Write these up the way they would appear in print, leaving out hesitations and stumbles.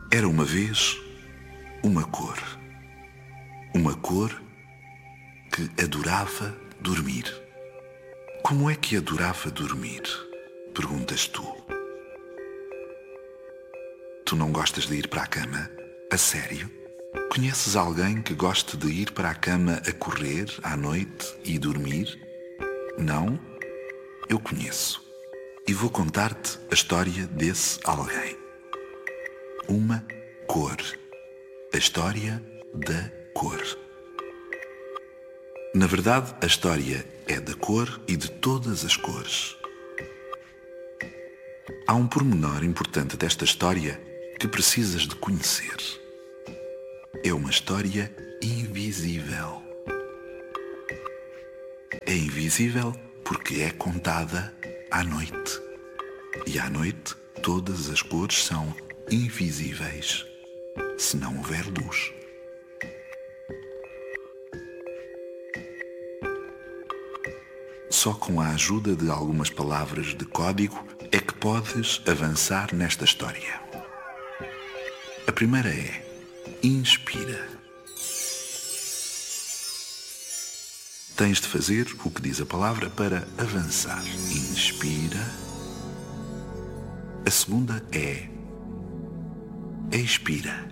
Era uma vez uma cor. Uma cor que adorava dormir. Como é que adorava dormir? Perguntas tu. Tu não gostas de ir para a cama? A sério? Conheces alguém que goste de ir para a cama a correr à noite e dormir? Não? Eu conheço. E vou contar-te a história desse alguém. Uma cor. A história da cor. Na verdade, a história é da cor e de todas as cores. Há um pormenor importante desta história que precisas de conhecer. É uma história invisível. É invisível porque é contada à noite. E à noite todas as cores são invisíveis, se não houver luz. Só com a ajuda de algumas palavras de código é que podes avançar nesta história. A primeira é: inspira. Tens de fazer o que diz a palavra para avançar. Inspira. A segunda é: expira.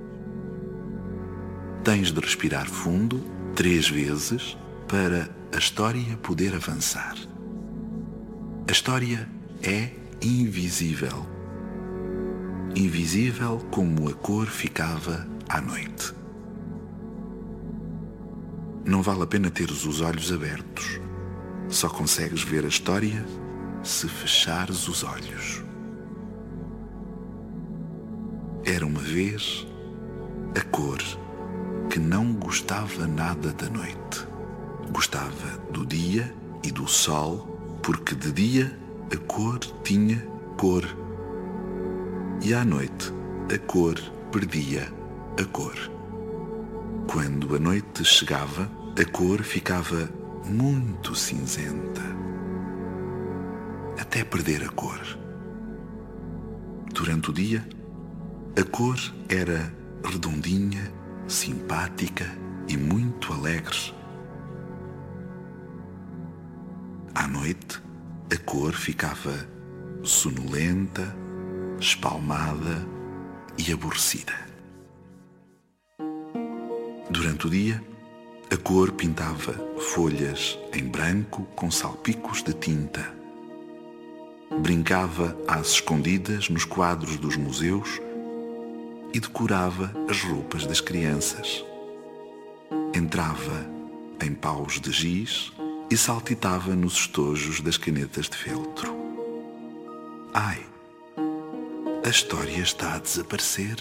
Tens de respirar fundo 3 vezes para a história poder avançar. A história é invisível. Invisível como a cor ficava à noite. Não vale a pena teres os olhos abertos. Só consegues ver a história se fechares os olhos. Era uma vez a cor que não gostava nada da noite. Gostava do dia e do sol, porque de dia a cor tinha cor. E à noite a cor perdia a cor. Quando a noite chegava, a cor ficava muito cinzenta, até perder a cor. Durante o dia, a cor era redondinha, simpática e muito alegre. À noite, a cor ficava sonolenta, espalmada e aborrecida. Durante o dia, a cor pintava folhas em branco com salpicos de tinta. Brincava às escondidas nos quadros dos museus e decorava as roupas das crianças. Entrava em paus de giz e saltitava nos estojos das canetas de feltro. Ai, a história está a desaparecer.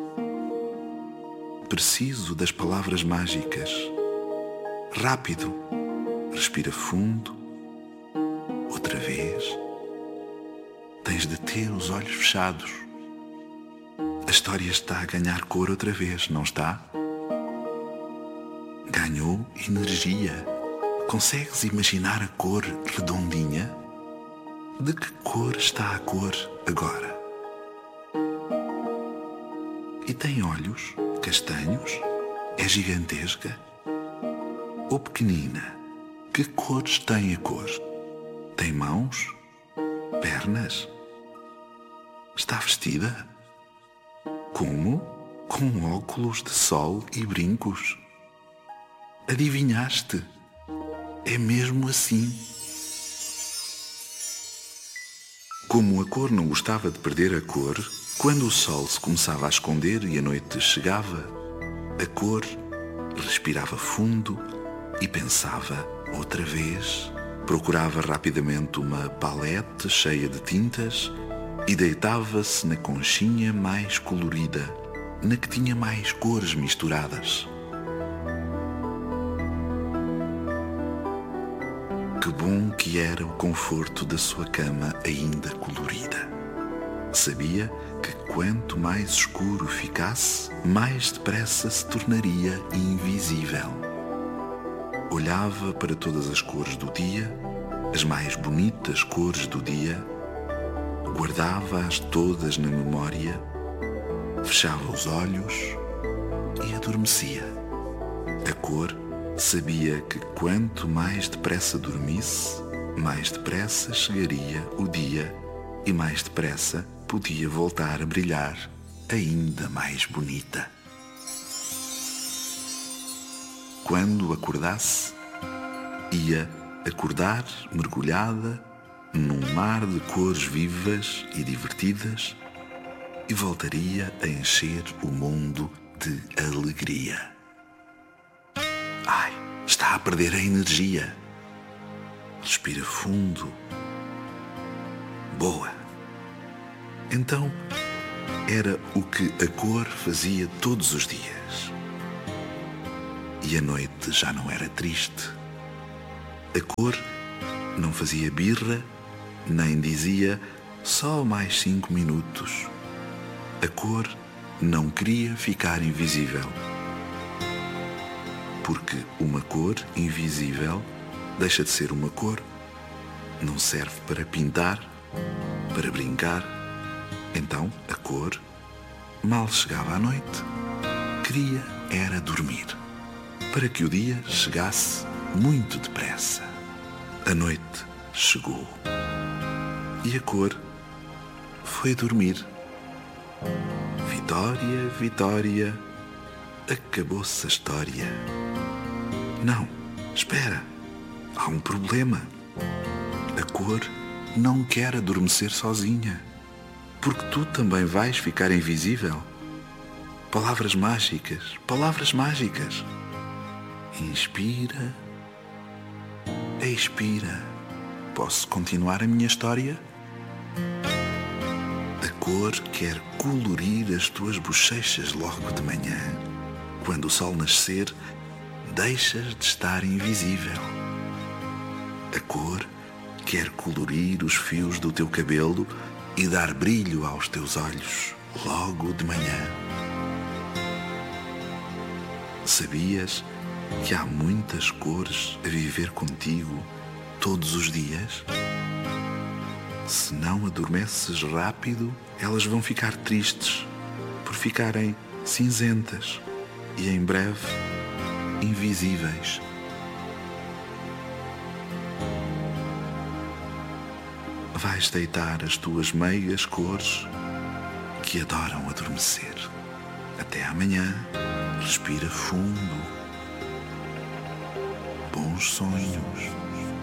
Preciso das palavras mágicas. Rápido, respira fundo. Outra vez. Tens de ter os olhos fechados. A história está a ganhar cor outra vez, não está? Ganhou energia. Consegues imaginar a cor redondinha? De que cor está a cor agora? E tem olhos castanhos? É gigantesca? Ou pequenina? Que cores tem a cor? Tem mãos? Pernas? Está vestida? Como? Com óculos de sol e brincos. Adivinhaste? É mesmo assim. Como a cor não gostava de perder a cor, quando o sol se começava a esconder e a noite chegava, a cor respirava fundo e pensava outra vez. Procurava rapidamente uma palete cheia de tintas e deitava-se na conchinha mais colorida, na que tinha mais cores misturadas. Que bom que era o conforto da sua cama ainda colorida. Sabia que quanto mais escuro ficasse, mais depressa se tornaria invisível. Olhava para todas as cores do dia, as mais bonitas cores do dia, guardava-as todas na memória fechava os olhos e adormecia. A cor sabia que quanto mais depressa dormisse, mais depressa chegaria o dia e mais depressa podia voltar a brilhar ainda mais bonita. Quando acordasse, ia acordar mergulhada num mar de cores vivas e divertidas e voltaria a encher o mundo de alegria. Ai, está a perder a energia. Respira fundo. Boa. Então, era o que a cor fazia todos os dias. E a noite já não era triste. A cor não fazia birra, nem dizia só mais 5 minutos. A cor não queria ficar invisível. Porque uma cor invisível deixa de ser uma cor. Não serve para pintar, para brincar. Então a cor, mal chegava à noite, queria era dormir, para que o dia chegasse muito depressa. A noite chegou e a cor foi dormir. Vitória, Vitória, acabou-se a história. Não, espera, há um problema. A cor não quer adormecer sozinha, porque tu também vais ficar invisível. Palavras mágicas, palavras mágicas. Inspira, expira. Posso continuar a minha história? A cor quer colorir as tuas bochechas logo de manhã. Quando o sol nascer, deixas de estar invisível. A cor quer colorir os fios do teu cabelo e dar brilho aos teus olhos logo de manhã. Sabias que há muitas cores a viver contigo todos os dias? Se não adormeces rápido, elas vão ficar tristes por ficarem cinzentas e em breve invisíveis. Vais deitar as tuas meias cores que adoram adormecer. Até amanhã. Respira fundo. Bons sonhos.